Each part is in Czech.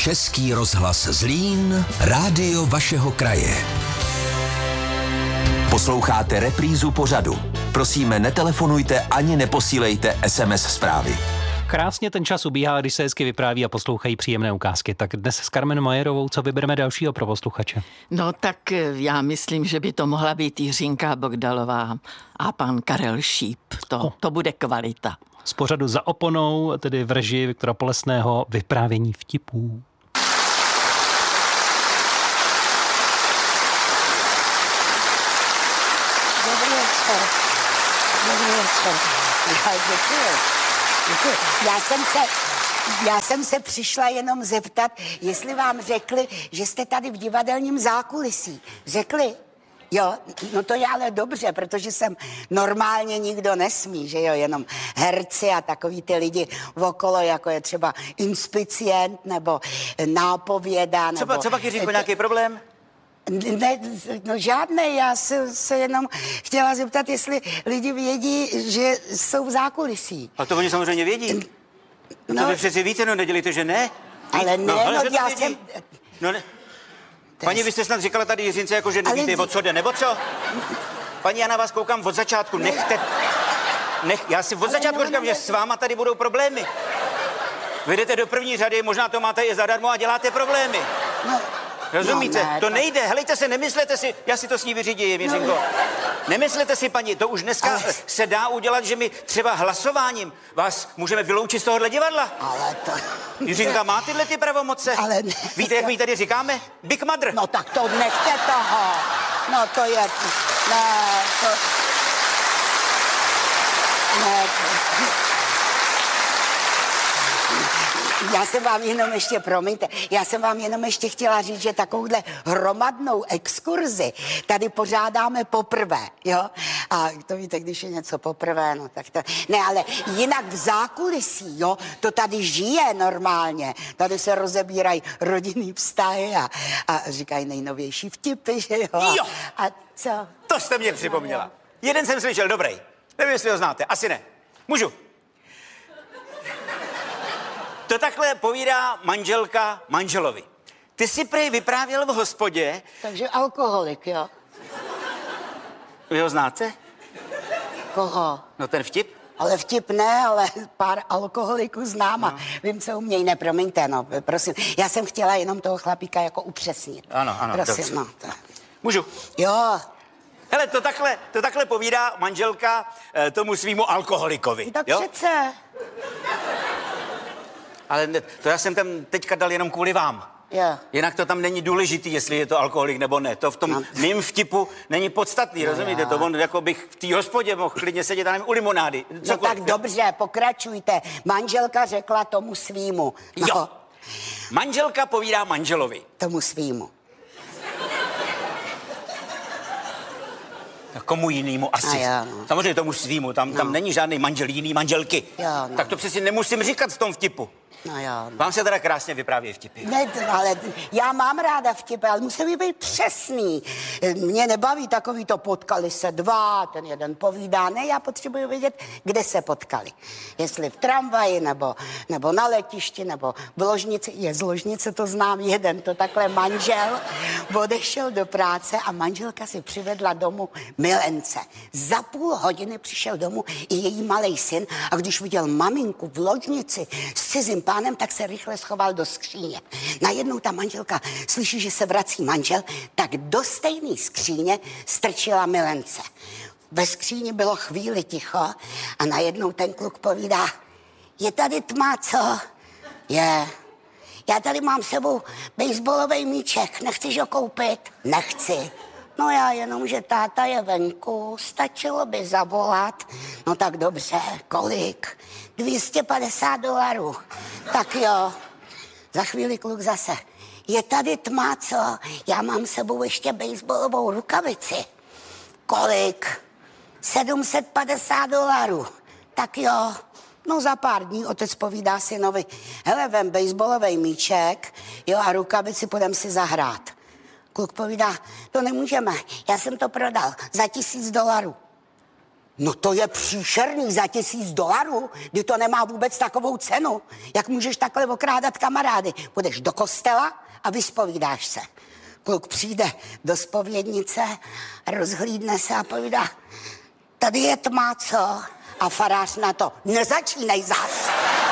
Český rozhlas Zlín, rádio vašeho kraje. Posloucháte reprízu pořadu. Prosíme, netelefonujte ani neposílejte SMS zprávy. Krásně ten čas ubíhá, když se hezky vypráví a poslouchají příjemné ukázky. Tak dnes s Carmen Majerovou, co vybereme dalšího pro posluchače? No tak já myslím, že by to mohla být Jiřinka Bogdalová a pan Karel Šíp. To bude kvalita. Z pořadu Za oponou, tedy v režii Viktora Polesného, vyprávění vtipů. Dobrý večer. Děkuji. Já jsem se přišla jenom zeptat, jestli vám řekli, že jste tady v divadelním zákulisí. Řekli? Jo, no to je ale dobře, protože sem normálně nikdo nesmí, že jo, jenom herci a takový ty lidi okolo, jako je třeba inspicient nebo nápověda. Nebo... Co pak, Jiřinko, nějaký problém? Ne, no žádný, já se jenom chtěla zeptat, jestli lidi vědí, že jsou v zákulisí. A to oni samozřejmě vědí. No, to vy přeci víte, no nedělíte, že ne? Ale ne, já jsem... No ne. Paní, vy jste snad říkala tady Jiřince, jako že nevíte, o co jde, nebo co? Paní, já na vás koukám od začátku, já si od začátku říkám, že s váma tady budou problémy. Vy jdete do první řady, možná to máte i zadarmo a děláte problémy. Rozumíte? To nejde, helejte se, nemyslete si, já si to s ní vyřídím, Jiřinko. Nemyslete si, paní, to už dneska se dá udělat, že my třeba hlasováním vás můžeme vyloučit z tohohle divadla. Ale to... Jiřinka má tyhle ty pravomoce? Ale ne. Víte, jak my tady říkáme? Big Mother. No tak to nechte toho. No to je... Já jsem vám jenom ještě, promiňte, já jsem vám jenom ještě chtěla říct, že takovouhle hromadnou exkurzi tady pořádáme poprvé, jo? A to víte, když je něco poprvé, no tak to... Ne, ale jinak v zákulisí, jo, to tady žije normálně. Tady se rozebírají rodinný vztahy a říkají nejnovější vtipy, že jo? Jo! A co? To jste mě připomněla. Jeden jsem slyšel, dobrý. Nevím, jestli ho znáte, asi ne. Můžu? To takhle povídá manželka manželovi. Ty si prej vyprávěl v hospodě. Takže alkoholik, jo? Vy ho znáte? Koho? No ten vtip? Ale vtip ne, ale pár alkoholiků znám a vím, co umějí. Ne, promiňte, no, prosím. Já jsem chtěla jenom toho chlapíka jako upřesnit. Ano, prosím, no. Můžu? Jo. Hele, to takhle povídá manželka tomu svýmu alkoholikovi. Tak jo? přece. Ale to já jsem tam teďka dal jenom kvůli vám. Jo. Jinak to tam není důležitý, jestli je to alkoholik nebo ne. To v tom mým vtipu není podstatný, rozumíte? To on jako bych v té hospodě mohl klidně sedět a nevím, u limonády. No tak dobře, pokračujte. Manželka řekla tomu svýmu. No. Jo. Manželka povídá manželovi. Tomu svýmu. Komu jinému asi. Jo, no. Samozřejmě tomu svýmu, tam není žádný manžel, jiný manželky. Jo, no. Tak to přeci nemusím říkat v tom vtipu. No jo. No. Vám se teda krásně vypráví vtipy. Ne, ale já mám ráda vtipy, ale musí být přesný. Mě nebaví takový to potkali se dva, ten jeden povídá. Ne, já potřebuji vědět, kde se potkali. Jestli v tramvaji, nebo na letišti, nebo v ložnici. Je z ložnice, to znám jeden, to takhle manžel odešel do práce a manželka si přivedla domů milence. Za půl hodiny přišel domů i její malej syn a když viděl maminku v ložnici s cizím pánem, tak se rychle schoval do skříně. Najednou ta manželka slyší, že se vrací manžel, tak do stejné skříně strčila milence. Ve skříni bylo chvíli ticho a najednou ten kluk povídá: je tady tma, co? Je. Já tady mám s sebou baseballový míček, nechceš ho koupit? Nechci. No já jenom, že táta je venku, stačilo by zavolat. No tak dobře, kolik? $250. Tak jo. Za chvíli kluk zase: je tady tma, co? Já mám s sebou ještě baseballovou rukavici. Kolik? $750. Tak jo. No za pár dní otec povídá synovi: hele, vem baseballový míček, jo, a rukavici, půjdem si zahrát. Kluk povídá: to nemůžeme, já jsem to prodal za $1000. No to je příšerný za $1000, kdy to nemá vůbec takovou cenu. Jak můžeš takhle okrádat kamarády? Půjdeš do kostela a vyspovídáš se. Kluk přijde do zpovědnice, rozhlídne se a povídá, tady je tma, co? A farář na to, nezačínej zas.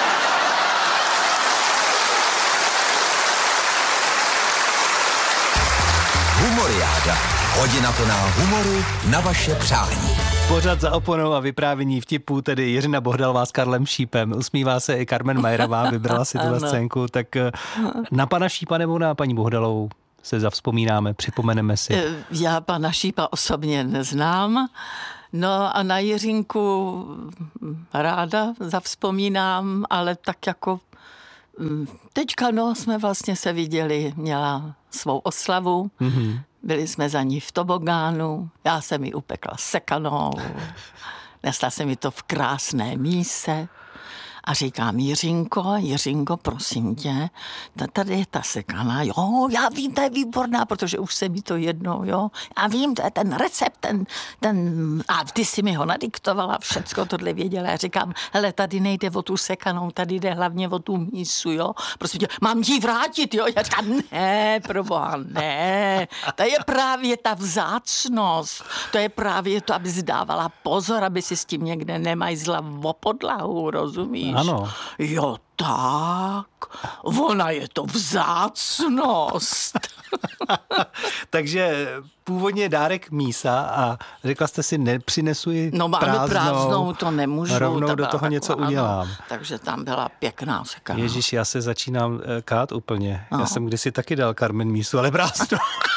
Humoriáda. Hodina plná humoru na vaše přání. Pořad za oponou a vyprávění vtipů, tedy Jiřina Bohdalová s Karlem Šípem. Usmívá se i Carmen Majerová, vybrala si tuhle scénku. Tak na pana Šípa nebo na paní Bohdalovou se zavzpomínáme, připomeneme si. Já pana Šípa osobně neznám, no a na Jiřinku ráda zavzpomínám, ale tak jako teďka jsme vlastně se viděli, měla svou oslavu, byli jsme za ní v tobogánu, já jsem ji upekla sekanou, nesla jsem mi to v krásné míse a říkám, Jiřinko, prosím tě, tady je ta sekana, jo, já vím, to je výborná, protože už se mi to jednou, jo, já vím, to je ten recept, a ty si mi ho nadiktovala, všecko tohle věděla, já říkám, hele, tady nejde o tu sekanou, tady jde hlavně o tu mísu, jo, prosím tě, mám ti vrátit, jo, já říkám, ne, proboha, ne, to je právě ta vzácnost, to je právě to, aby si dávala pozor, aby si s tím někde nemajzla o podlahu, rozumíš? Ano. Jo, tak, ona je to vzácnost. Takže původně dárek mísa a řekla jste si, nepřinesu ji prázdnou to nemůžu. Rovnou do toho něco udělám. Takže tam byla pěkná sekana. Ježíš, já se začínám kát úplně. Já jsem kdysi taky dal Carmen mísu, ale prázdnou.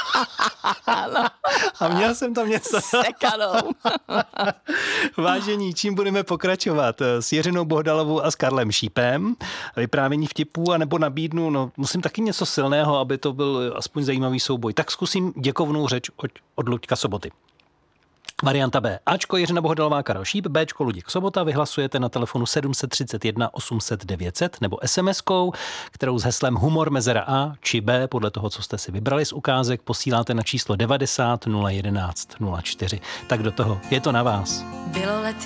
A měl jsem tam něco. Sekanou. Vážení, čím budeme pokračovat? S Jiřinou Bohdalovou a s Karlem Šípem. Vyprávění vtipů, anebo nabídnu, musím taky něco silného, aby to byl aspoň zajímavý souboj. Tak zkusím děkovnou řeč od Luďka Soboty. Varianta B. Ačko Jiřina Bohdalová, Karel Šíp, Bčko Luděk Sobota. Vyhlasujete na telefonu 731 800 900 nebo SMS-kou, kterou s heslem humor mezera A či B, podle toho, co jste si vybrali z ukázek, posíláte na číslo 90 011 04. Tak do toho, je to na vás. Bylo let